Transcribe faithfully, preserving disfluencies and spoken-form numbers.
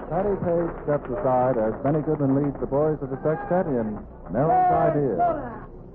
Patty Page steps aside as Benny Goodman leads the boys of the sextet in Nell's Idea.